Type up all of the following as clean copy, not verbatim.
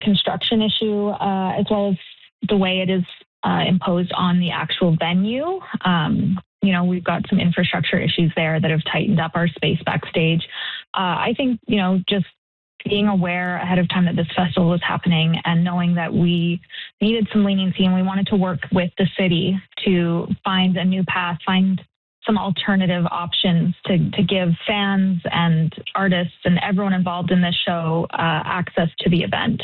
construction issue, as well as the way it is imposed on the actual venue. We've got some infrastructure issues there that have tightened up our space backstage. I think, just being aware ahead of time that this festival was happening and knowing that we needed some leniency and we wanted to work with the city to find a new path, find some alternative options to give fans and artists and everyone involved in this show access to the event.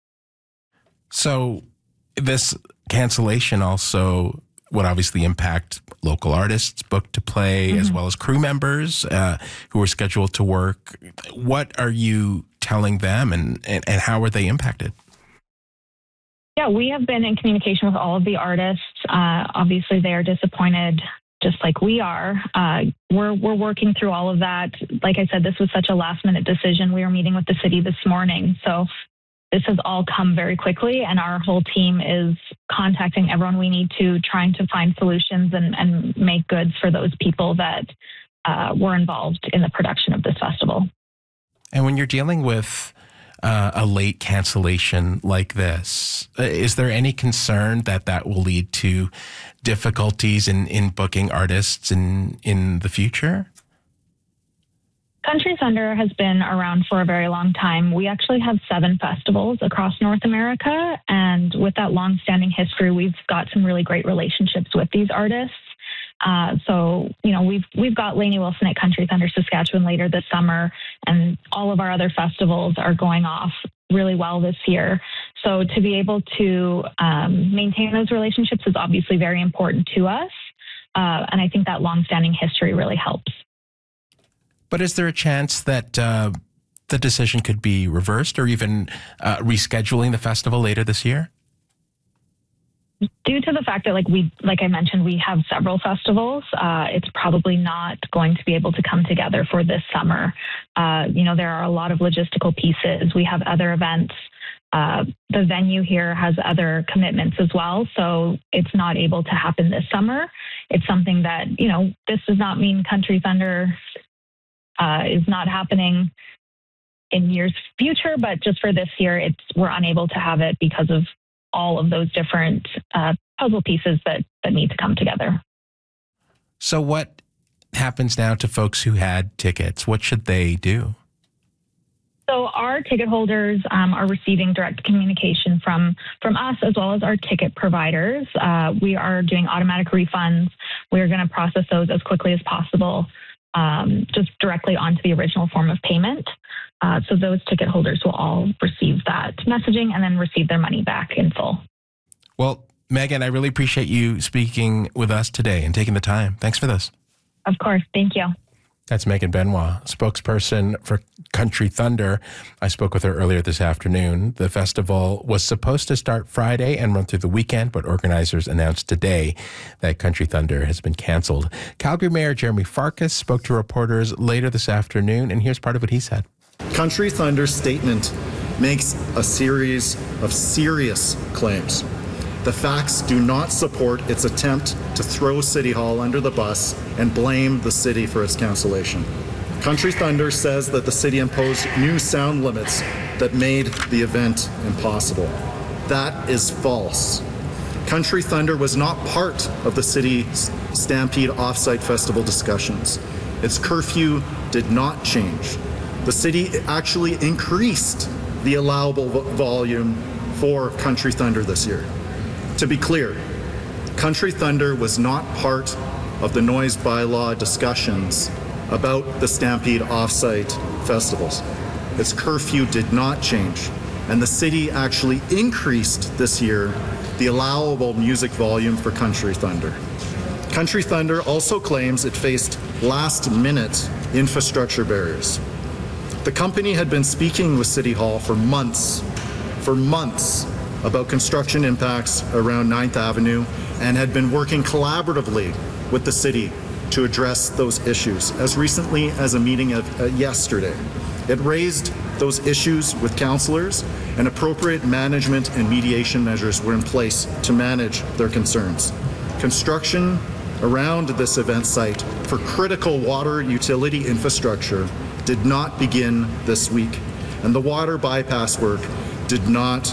So this cancellation also would obviously impact local artists booked to play, as well as crew members who are scheduled to work. What are you telling them and how are they impacted? Yeah, we have been in communication with all of the artists. Obviously, they are disappointed just like we are. We're working through all of that. Like I said, this was such a last-minute decision. We were meeting with the city this morning. So this has all come very quickly, and our whole team is contacting everyone we need to, trying to find solutions and make goods for those people that were involved in the production of this festival. And when you're dealing with a late cancellation like this, is there any concern that will lead to difficulties in booking artists in the future? Country Thunder has been around for a very long time. We actually have 7 festivals across North America, and with that long-standing history, we've got some really great relationships with these artists. We've got Lainey Wilson at Country Thunder Saskatchewan later this summer, and all of our other festivals are going off really well this year. So to be able to maintain those relationships is obviously very important to us, and I think that long-standing history really helps. But is there a chance that the decision could be reversed or even rescheduling the festival later this year? Due to the fact that, like I mentioned, we have several festivals, it's probably not going to be able to come together for this summer. There are a lot of logistical pieces. We have other events. The venue here has other commitments as well, so it's not able to happen this summer. It's something that, this does not mean Country Thunder is not happening in years future, but just for this year, we're unable to have it because of all of those different puzzle pieces that need to come together. So what happens now to folks who had tickets? What should they do? So our ticket holders are receiving direct communication from us as well as our ticket providers. We are doing automatic refunds. We're going to process those as quickly as possible, just directly onto the original form of payment. So those ticket holders will all receive that messaging and then receive their money back in full. Well, Megan, I really appreciate you speaking with us today and taking the time. Thanks for this. Of course. Thank you. That's Megan Benoit, spokesperson for Country Thunder. I spoke with her earlier this afternoon. The festival was supposed to start Friday and run through the weekend, but organizers announced today that Country Thunder has been canceled. Calgary Mayor Jeremy Farkas spoke to reporters later this afternoon, and here's part of what he said. Country Thunder's statement makes a series of serious claims. The facts do not support its attempt to throw City Hall under the bus and blame the city for its cancellation. Country Thunder says that the city imposed new sound limits that made the event impossible. That is false. Country Thunder was not part of the city's Stampede Offsite Festival discussions. Its curfew did not change. The city actually increased the allowable volume for Country Thunder this year. To be clear, Country Thunder was not part of the noise bylaw discussions about the Stampede Offsite festivals. Its curfew did not change, and the city actually increased this year the allowable music volume for Country Thunder. Country Thunder also claims it faced last-minute infrastructure barriers. The company had been speaking with City Hall for months about construction impacts around 9th Avenue and had been working collaboratively with the city to address those issues as recently as a meeting of yesterday. It raised those issues with councillors, and appropriate management and mediation measures were in place to manage their concerns. Construction around this event site for critical water utility infrastructure did not begin this week, and the water bypass work did not